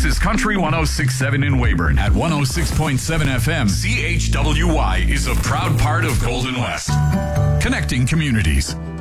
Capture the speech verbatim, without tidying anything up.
This is Country one oh six point seven in Weyburn. At one oh six point seven F M, C H W Y is a proud part of Golden West. Connecting communities.